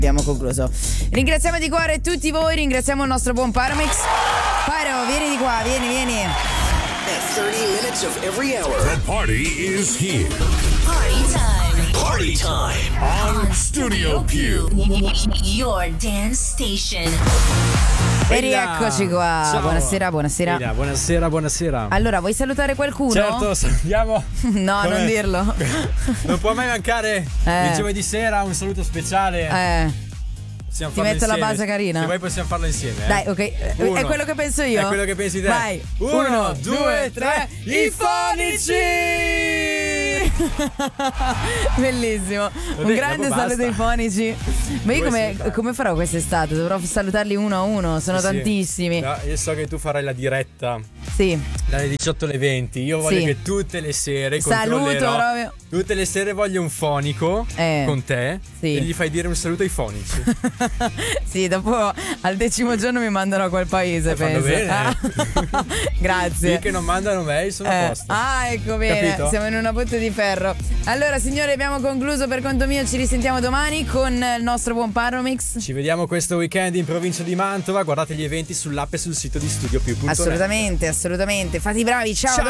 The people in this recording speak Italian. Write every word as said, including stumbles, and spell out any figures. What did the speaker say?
Abbiamo concluso. Ringraziamo di cuore tutti voi, ringraziamo il nostro buon Paramix. Pyro, vieni di qua, vieni, vieni. At thirty minutes of every hour. The party is here. Party time. Party time. On Studio Più. Your dance station. E rieccoci qua. Ciao. Buonasera, buonasera. Elia, buonasera, buonasera. Allora, vuoi salutare qualcuno? Certo, salutiamo. No, Come- non dirlo. Non può mai mancare Eh. il giovedì sera un saluto speciale. Eh. Possiamo Ti farlo metto la insieme. base carina? Se vuoi possiamo farlo insieme. eh. Dai, ok. Uno. È quello che penso io. È quello che pensi te. Vai. Uno, due, tre. I fonici! Bellissimo. Vabbè, Un grande dopo saluto basta. ai fonici. Ma io Vuoi come, salutare? come farò quest'estate? Dovrò salutarli uno a uno. Sono Sì, sì. tantissimi. No, io so che tu farai la diretta Sì. dalle diciotto alle venti. Io voglio Sì. che tutte le sere Saluto controllerò. proprio. Tutte le sere voglio un fonico Eh. con te. Sì. E gli fai dire un saluto ai fonici. Sì, dopo al decimo giorno mi mandano a quel paese, Eh, fanno penso. bene. Ah. Grazie. Finché non mandano mail sono a Eh, posto. ah, ecco bene, Capito? siamo in una botte di ferro. Allora, signori, abbiamo concluso per conto mio. Ci risentiamo domani con il nostro buon Paromix. Ci vediamo questo weekend in provincia di Mantova. Guardate gli eventi sull'app e sul sito di studio più punto net. Assolutamente, assolutamente. Fate i bravi, ciao. Ciao.